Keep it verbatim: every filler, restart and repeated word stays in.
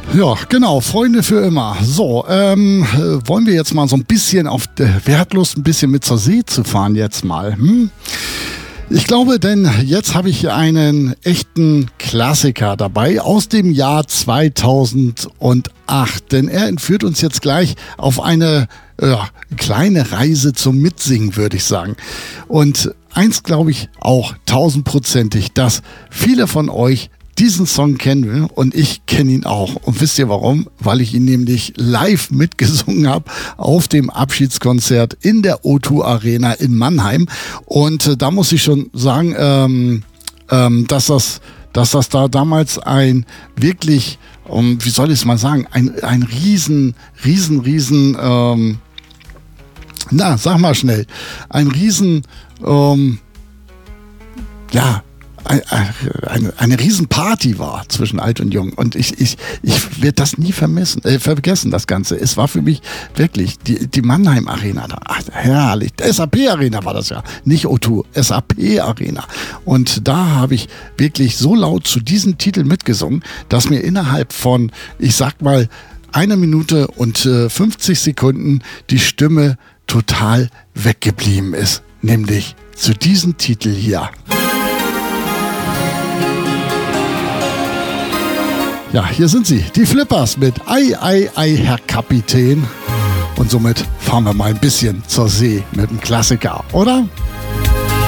Ja, genau, Freunde für immer. So, ähm, wollen wir jetzt mal so ein bisschen auf, wer hat Lust, ein bisschen mit zur See zu fahren jetzt mal? Hm? Ich glaube, denn jetzt habe ich hier einen echten Klassiker dabei aus dem Jahr zweitausendacht. Denn er entführt uns jetzt gleich auf eine ja, kleine Reise zum Mitsingen, würde ich sagen. Und eins glaube ich auch tausendprozentig, dass viele von euch diesen Song kennen und ich kenne ihn auch. Und wisst ihr warum? Weil ich ihn nämlich live mitgesungen habe auf dem Abschiedskonzert in der O zwei Arena in Mannheim. Und äh, da muss ich schon sagen, ähm, ähm, dass das, dass das da damals ein wirklich, um, wie soll ich es mal sagen, ein, ein riesen, riesen, riesen, ähm, na, sag mal schnell, ein riesen, ähm, ja, Eine, eine Riesenparty war zwischen alt und jung und ich, ich, ich werde das nie vermissen, äh, vergessen, das Ganze. Es war für mich wirklich die, die Mannheim Arena da, ach, herrlich, S A P Arena war das ja, nicht O zwei, S A P Arena. Und da habe ich wirklich so laut zu diesem Titel mitgesungen, dass mir innerhalb von, ich sag mal, einer Minute und äh, fünfzig Sekunden die Stimme total weggeblieben ist, nämlich zu diesem Titel hier. Ja, hier sind sie, die Flippers mit Ei, Ei, Ei, Herr Kapitän. Und somit fahren wir mal ein bisschen zur See mit dem Klassiker, oder?